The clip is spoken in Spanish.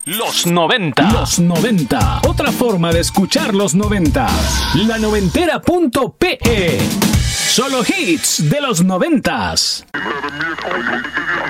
Los 90. Los 90. Otra forma de escuchar los 90. La noventera.pe. Solo hits de los 90.